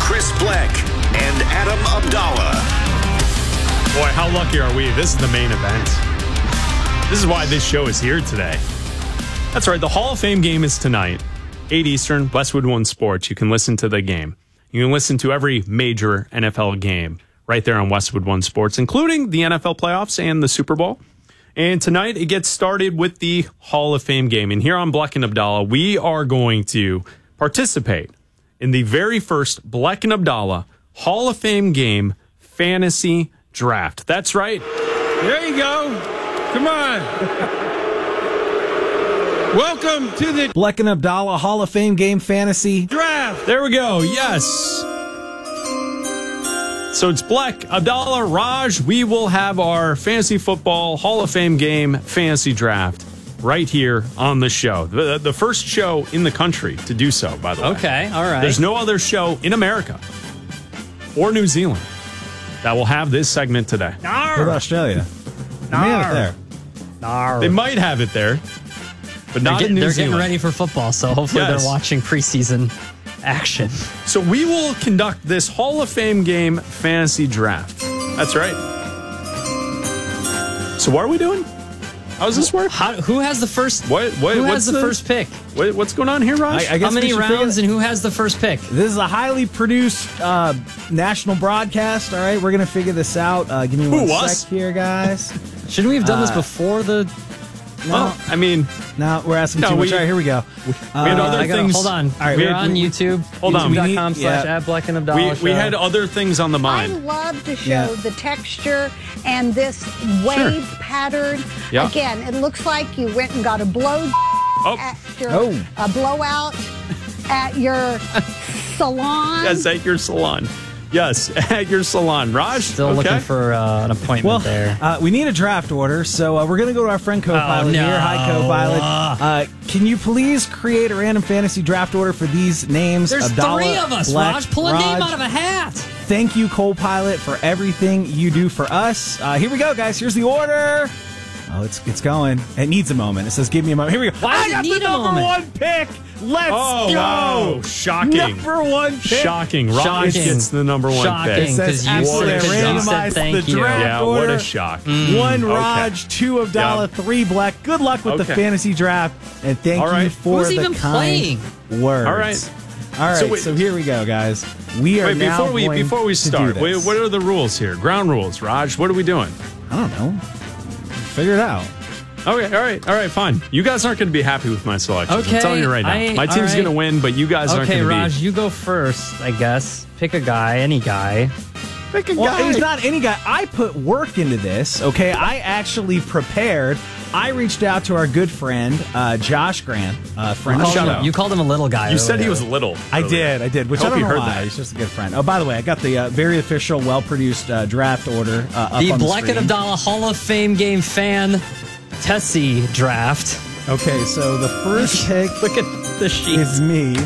Chris Black and Adam Abdallah. Boy, how lucky are we? This is the main event. This is why this show is here today. That's right. The Hall of Fame game is tonight, 8 Eastern, Westwood One Sports. You can listen to the game. You can listen to every major NFL game right there on Westwood One Sports, including the NFL playoffs and the Super Bowl. And tonight it gets started with the Hall of Fame game. And here on Black and Abdallah, we are going to participate in the very first Black and Abdallah Hall of Fame game fantasy draft. That's right. There you go. Come on. Welcome to the Black and Abdallah Hall of Fame game fantasy draft. There we go. Yes. So it's Black, Abdallah, Raj. We will have our fantasy football Hall of Fame game fantasy draft right here on the show. The first show in the country to do so, by the way. Okay, all right. There's no other show in America or New Zealand that will have this segment today. What about Australia? They may have it there. They might have it there, but not in New They're Zealand. getting ready for football, so hopefully Yes. they're watching preseason action. So we will conduct this Hall of Fame game fantasy draft. That's right. So what are we doing? How does this work? Who has the first? Who What's has the first pick? What's going on here, Raj? I guess How many we should figure rounds and who has the first pick? This is a highly produced national broadcast. All right, we're going to figure this out. Give me one us? sec here, guys. Shouldn't we have done this before the? Well, I mean, No, we're asking No, too much. we- All right, here we go. we had other things. Hold on. All right, We're on YouTube. Hold on. YouTube.com/@blackandabdallah. We had other things on the I mind. love to show Yeah. the texture and this wave pattern. Yeah. Again, it looks like you went and got a at your a blowout at your salon. Yes, at your salon. Yes, at your salon. Raj, Still okay. looking for an appointment Well, there. we need a draft order, so we're going to go to our friend Co-Pilot no. here. Hi, Co-Pilot. Can you please create a random fantasy draft order for these names? There's Abdallah, three of us, Black, Raj. Pull a name Raj. out of a hat. Thank you, Co-Pilot, for everything you do for us. Here we go, guys. Here's the order. Oh, it's going. It needs a moment. It says, give me a moment. Here we go. Why does I it got need the a number moment? one pick. Let's Oh, go. wow. Shocking. Number one pick. Shocking. Raj Shocking. gets the number one Shocking. pick. It says Because you absolutely said randomized thank the you. draft Yeah, order. what a shock. One Okay. Raj, two Abdallah, Yep. three Black. Good luck with the Okay. fantasy draft, and thank All you right. for Who's the even kind playing? words. All right. All right. So So, wait- here we go, guys. We are Wait, now before we going to start, do this. what are the rules here? Ground rules, Raj. What are we doing? I don't know. Figure it out. Okay, all right, fine. You guys aren't going to be happy with my selection. Okay, I'm telling you right now. My all team's right. going to win, but you guys aren't Okay, going to be. Raj, you go first, I guess. Pick a guy, any guy. Pick a Well, guy. he's not any guy. I put work into this, okay? I actually prepared. I reached out to our good friend, Josh Grant, friend of the show. You called him a little guy. You said he earlier. was little. I earlier. did, which I I hope don't you know heard why. that. He's just a good friend. Oh, by the way, I got the very official, well-produced draft order up The on Black and screen. Abdallah Hall of Fame game fan Tessie draft. Okay, so the first pick Look at the sheet. is me.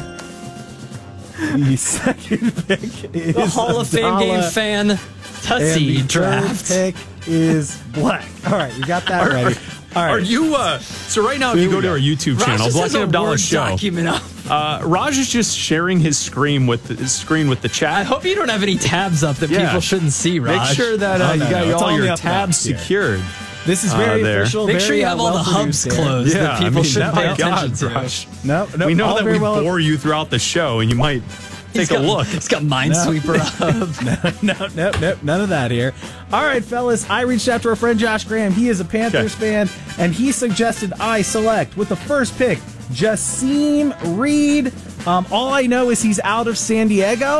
The second pick is The Hall of Fame game Abdallah, fan and Tessie the draft. third pick is Black. All right, we got that ready. All right. Are you? So right now, if Here you go we to go. our YouTube Raj channel, just Black has and a Abdallah Word show, document up. Raj is just sharing his screen with the I chat. hope you don't have any tabs up that Yeah. people shouldn't see, Raj. Make sure that Oh, you no, got no, it's all on the your up tabs here. secured. This is very there. official. Make very, sure you have all the hubs well-produced here. closed that people should oh pay my attention God, to. Raj. No, We know all that very we well. bore you throughout the show, and you might take a look. It's got Minesweeper up. No, none of that here. All right, fellas, I reached out to our friend Josh Graham. He is a Panthers fan, and he suggested I select with the first pick, Jasim Reed. All I know is he's out of San Diego.